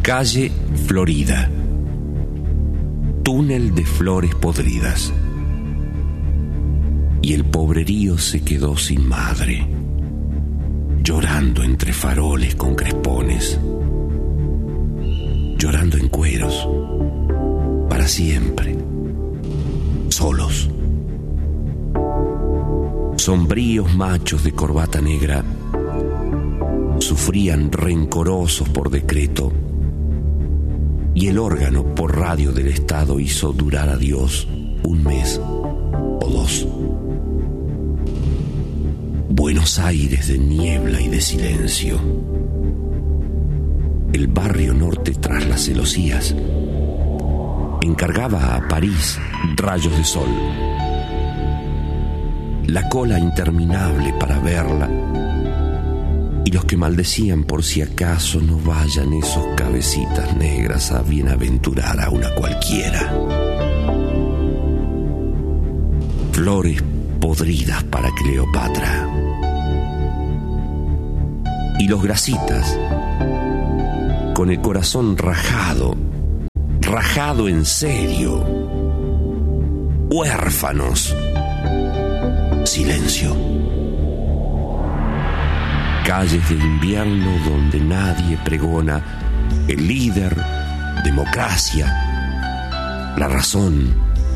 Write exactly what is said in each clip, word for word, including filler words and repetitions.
Calle Florida. Túnel de flores podridas. Y el pobrerío se quedó sin madre, llorando entre faroles con crespones, llorando en cueros, para siempre, solos. Sombríos machos de corbata negra sufrían rencorosos por decreto, y el órgano por radio del Estado hizo durar a Dios un mes o dos. Buenos Aires de niebla y de silencio. El barrio norte tras las celosías encargaba a París rayos de sol. La cola interminable para verla, y los que maldecían por si acaso no vayan esos cabecitas negras a bienaventurar a una cualquiera. Flores podridas para Cleopatra. Y los grasitas, con el corazón rajado, rajado en serio, huérfanos. Silencio. Calles de invierno donde nadie pregona el líder, democracia, la razón.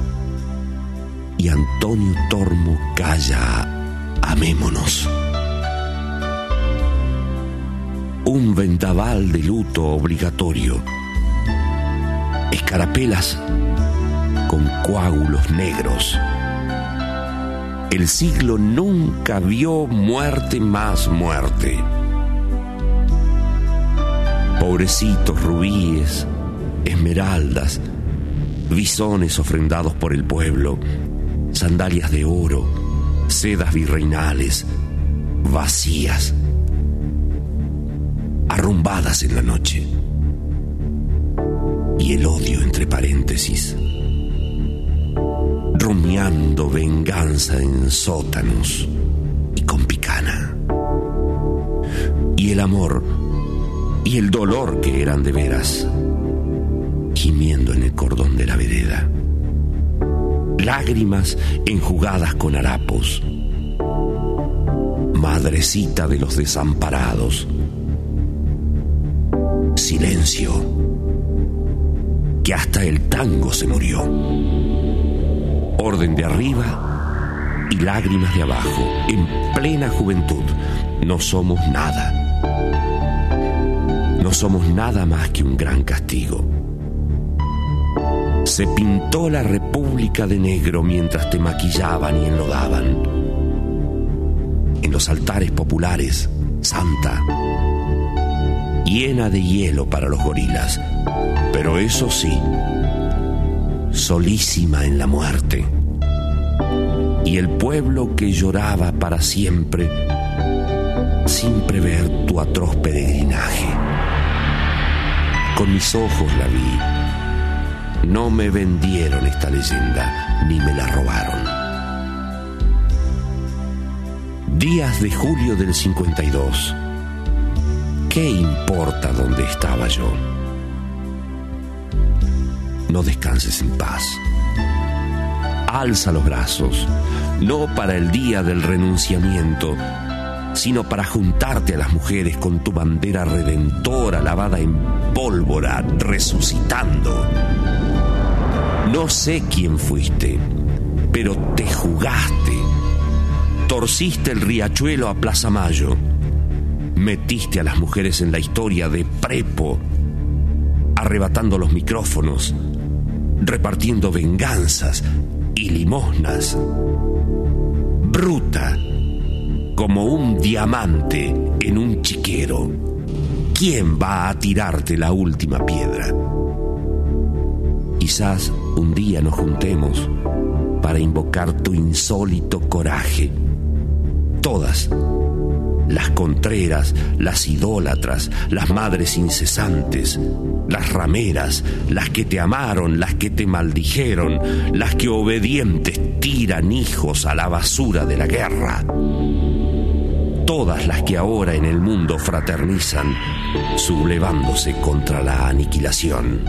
Y Antonio Tormo calla, amémonos. Un vendaval de luto obligatorio. Escarapelas con coágulos negros. El siglo nunca vio muerte más muerte. Pobrecitos rubíes, esmeraldas, bisones ofrendados por el pueblo, sandalias de oro, sedas virreinales, vacías, arrumbadas en la noche. Y el odio entre paréntesis, rumiando venganza en sótanos y con picana. Y el amor y el dolor que eran de veras, gimiendo en el cordón de la vereda. Lágrimas enjugadas con harapos. Madrecita de los desamparados. Silencio, que hasta el tango se murió. Orden de arriba y lágrimas de abajo, en plena juventud. No somos nada. No somos nada más que un gran castigo. Se pintó la República de negro mientras te maquillaban y enlodaban. En los altares populares, santa, llena de hielo para los gorilas, pero eso sí, solísima en la muerte. Y el pueblo que lloraba para siempre, sin prever tu atroz peregrinaje. Con mis ojos la vi. No me vendieron esta leyenda, ni me la robaron. Días de julio del cincuenta y dos. ¿Qué importa dónde estaba yo? No descanses en paz. Alza los brazos, no para el día del renunciamiento, sino para juntarte a las mujeres con tu bandera redentora lavada en pólvora, resucitando. No sé quién fuiste, pero te jugaste. Torciste el riachuelo a Plaza Mayo. Metiste a las mujeres en la historia de prepo, arrebatando los micrófonos, repartiendo venganzas y limosnas. Bruta, como un diamante en un chiquero. ¿Quién va a tirarte la última piedra? Quizás un día nos juntemos para invocar tu insólito coraje. Todas, las contreras, las idólatras, las madres incesantes, las rameras, las que te amaron, las que te maldijeron, las que obedientes tiran hijos a la basura de la guerra. Todas las que ahora en el mundo fraternizan sublevándose contra la aniquilación.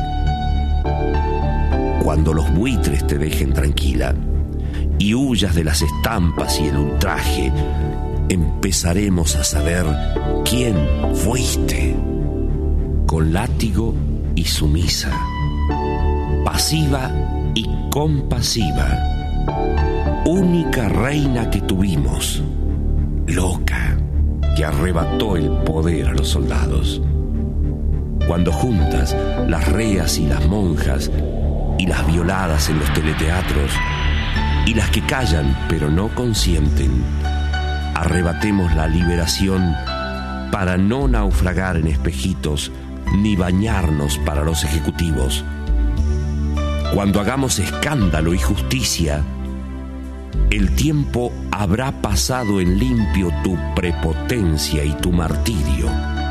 Cuando los buitres te dejen tranquila y huyas de las estampas y el ultraje, empezaremos a saber quién fuiste. Con látigo y sumisa, pasiva y compasiva, única reina que tuvimos, loca, que arrebató el poder a los soldados. Cuando juntas las reas y las monjas, y las violadas en los teleteatros, y las que callan pero no consienten, arrebatemos la liberación para no naufragar en espejitos ni bañarnos para los ejecutivos. Cuando hagamos escándalo y justicia, el tiempo habrá pasado en limpio tu prepotencia y tu martirio,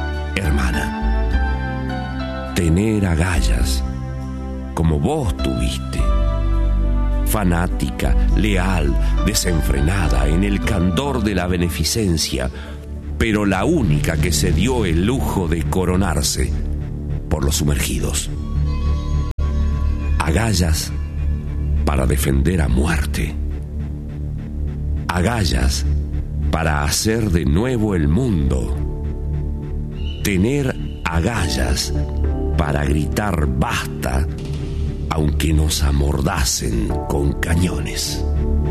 hermana. Tener agallas como vos tuviste, fanática, leal, desenfrenada, en el candor de la beneficencia, pero la única que se dio el lujo de coronarse por los sumergidos. Agallas para defender a muerte. Agallas para hacer de nuevo el mundo. Tener agallas para gritar basta, aunque nos amordacen con cañones.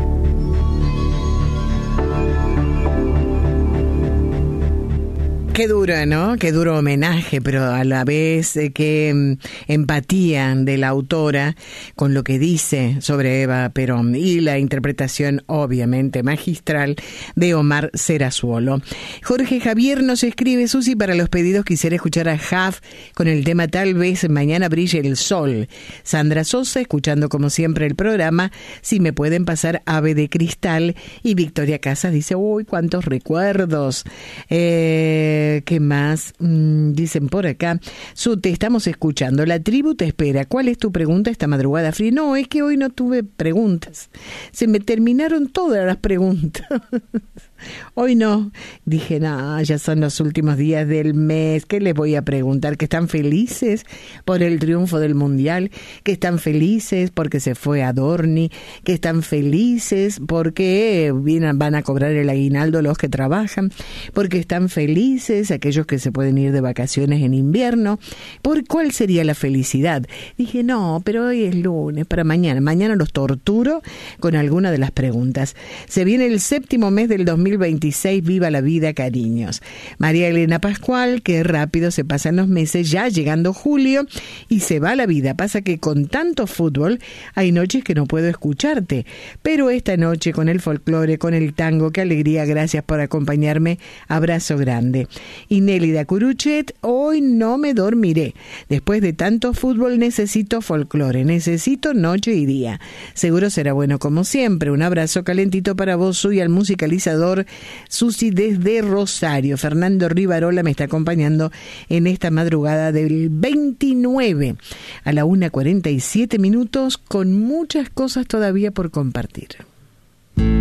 Qué duro, ¿no? Qué duro homenaje, pero a la vez eh, qué mm, empatía de la autora con lo que dice sobre Eva Perón y la interpretación obviamente magistral de Omar Serazuolo. Jorge Javier nos escribe: Susi, para los pedidos quisiera escuchar a Jaf con el tema Tal vez mañana brille el sol. Sandra Sosa, escuchando como siempre el programa, si me pueden pasar Ave de Cristal. Y Victoria Casas dice: uy, cuántos recuerdos. Eh... ¿Qué más? Mm, dicen por acá: Su, te estamos escuchando. La tribu te espera. ¿Cuál es tu pregunta esta madrugada fría? No, es que hoy no tuve preguntas. Se me terminaron todas las preguntas. Hoy no. Dije, no, ya son los últimos días del mes. ¿Qué les voy a preguntar? ¿Que están felices por el triunfo del Mundial? ¿Que están felices porque se fue Adorni? ¿Que están felices porque vienen, van a cobrar el aguinaldo los que trabajan? ¿Porque están felices aquellos que se pueden ir de vacaciones en invierno? ¿Por cuál sería la felicidad? Dije, no, pero hoy es lunes, para mañana. Mañana los torturo con alguna de las preguntas. Se viene el séptimo mes del dos mil veintiséis, viva la vida, cariños. María Elena Pascual: qué rápido se pasan los meses, ya llegando julio y se va la vida. Pasa que con tanto fútbol hay noches que no puedo escucharte, pero esta noche con el folclore, con el tango, qué alegría, gracias por acompañarme, abrazo grande. Y Nélida Curuchet: hoy no me dormiré, después de tanto fútbol necesito folclore, necesito noche y día. Seguro será bueno como siempre. Un abrazo calentito para vos, y al musicalizador Susi desde Rosario. Fernando Rivarola me está acompañando en esta madrugada del veintinueve a la una cuarenta y siete minutos, con muchas cosas todavía por compartir.